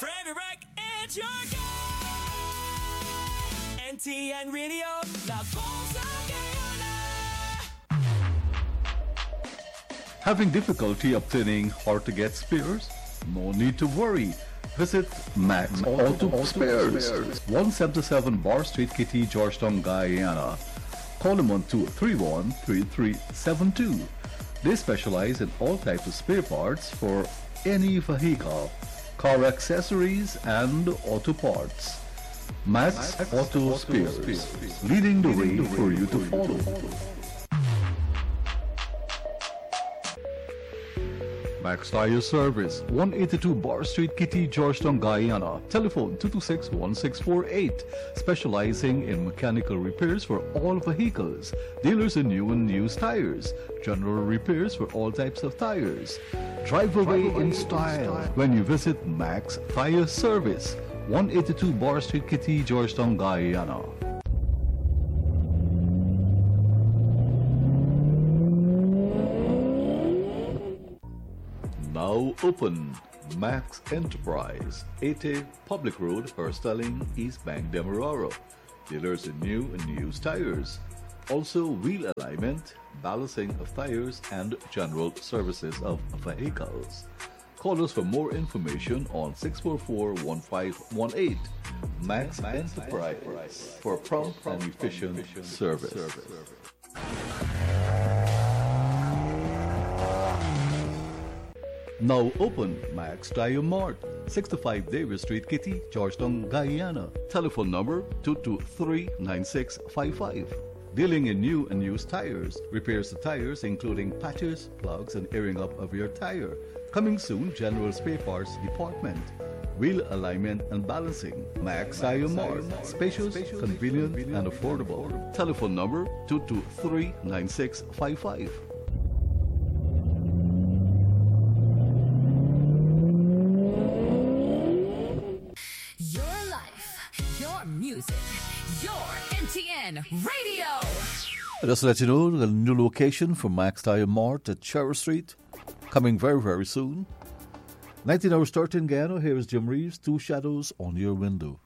Frederick and your guy. NTN Radio, la voz Guyana. Having difficulty obtaining hard-to-get spares? No need to worry. Visit Max Auto Spares, 177 Bar Street, Kitty, Georgetown, Guyana. Call them on 231-3372. They specialize in all types of spare parts for any vehicle, car accessories and auto parts. Max Auto Spares, leading the way for you to follow. Max Tire Service, 182 Bar Street, Kitty, Georgetown, Guyana. Telephone 226-1648. Specializing in mechanical repairs for all vehicles. Dealers in new and used tires. General repairs for all types of tires. Drive away in style when you visit Max Tire Service, 182 Bar Street, Kitty, Georgetown, Guyana. Now open Max Enterprise, 80 Public Road, Herstelling, East Bank, Demerara. Dealers in new and used tires. Also wheel alignment, balancing of tires, and general services of vehicles. Call us for more information on 644-1518. Max Enterprise for prompt and efficient service. Now open Max Tire Mart, 65 Davis Street, Kitty, Georgetown, Guyana. Telephone number 223-9655. Dealing in new and used tires. Repairs to tires including patches, plugs, and airing up of your tire. Coming soon, general spare parts department. Wheel alignment and balancing. Max Tire Mart. Spacious, convenient, and affordable. Telephone number 223-9655. Music, your NTN Radio. Just to let you know, the new location for Max Tire Mart at Cherry Street, coming very, very soon. 19 hours start in Guyana. Here is Jim Reeves, Two Shadows on Your Window.